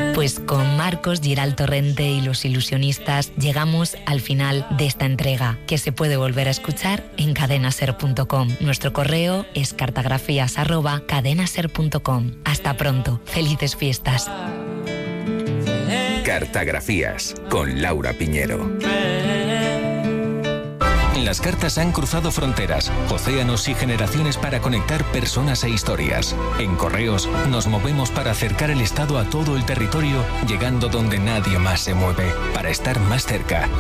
Pues con Marcos, Giral Torrente y los ilusionistas llegamos al final de esta entrega, que se puede volver a escuchar en cadenaser.com. Nuestro correo es cartografías@cadenaser.com. Hasta pronto. Felices fiestas. Cartografías con Laura Piñero. Las cartas han cruzado fronteras, océanos y generaciones para conectar personas e historias. En Correos nos movemos para acercar el Estado a todo el territorio, llegando donde nadie más se mueve, para estar más cerca.